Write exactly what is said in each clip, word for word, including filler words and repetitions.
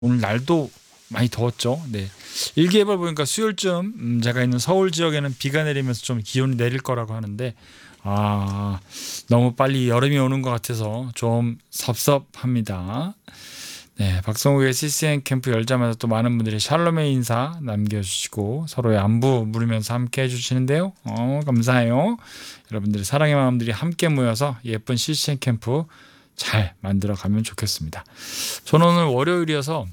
오늘 날도 많이 더웠죠. 네. 일기예보를 보니까 수요일쯤 음 제가 있는 서울 지역에는 비가 내리면서 좀 기온이 내릴 거라고 하는데 아 너무 빨리 여름이 오는 것 같아서 좀 섭섭합니다. 네. 박성욱의 씨씨엔 캠프 열자마자 또 많은 분들이 샬롬의 인사 남겨주시고 서로의 안부 물으면서 함께 해주시는데요. 어 감사해요. 여러분들의 사랑의 마음들이 함께 모여서 예쁜 씨씨엔 캠프 잘 만들어 가면 좋겠습니다. 저는 오늘 월요일이어서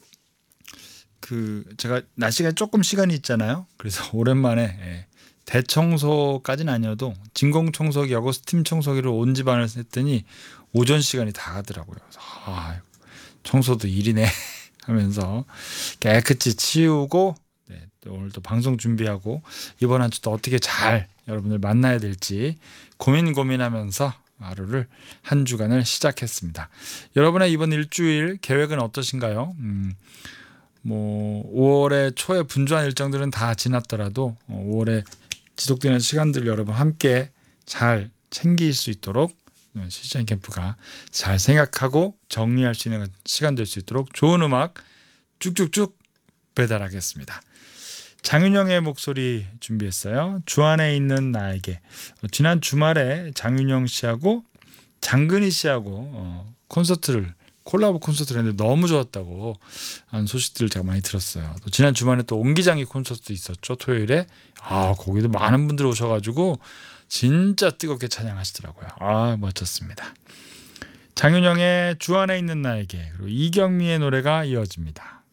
그 제가 날씨가 조금 시간이 있잖아요. 그래서 오랜만에 예, 대청소까지는 아니어도 진공 청소기하고 스팀 청소기를 온 집안을 했더니 오전 시간이 다 가더라고요. 그래서 아, 청소도 일이네 하면서 깨끗이 치우고 네, 또 오늘 또 방송 준비하고 이번 한 주도 어떻게 잘 여러분들 만나야 될지 고민 고민하면서 하루를 한 주간을 시작했습니다. 여러분의 이번 일주일 계획은 어떠신가요? 음, 뭐 오월의 초에 분주한 일정들은 다 지났더라도 오월에 지속되는 시간들 여러분 함께 잘 챙길 수 있도록 씨씨엔 캠프가 잘 생각하고 정리할 수 있는 시간 될 수 있도록 좋은 음악 쭉쭉쭉 배달하겠습니다. 장윤영의 목소리 준비했어요. 주 안에 있는 나에게. 지난 주말에 장윤영 씨하고 장근희 씨하고 어, 콘서트를 콜라보 콘서트를 했는데 너무 좋았다고 하는 소식들을 제가 많이 들었어요. 또 지난 주말에 또 옹기장이 콘서트도 있었죠. 토요일에. 아 거기도 많은 분들 오셔가지고 진짜 뜨겁게 찬양하시더라고요. 아 멋졌습니다. 장윤영의 주 안에 있는 나에게 그리고 이경미의 노래가 이어집니다.